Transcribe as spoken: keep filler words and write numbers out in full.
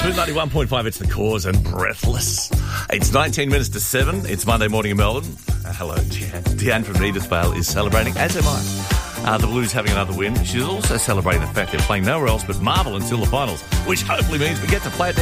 Smooth ninety-one point five, it's The Cause and Breathless. It's nineteen minutes to seven. It's Monday morning in Melbourne. Uh, hello, Deanne. Deanne from Edithvale is celebrating, as am I. Uh, the Blues having another win. She's also celebrating the fact they're playing nowhere else but Marvel until the finals, which hopefully means we get to play at their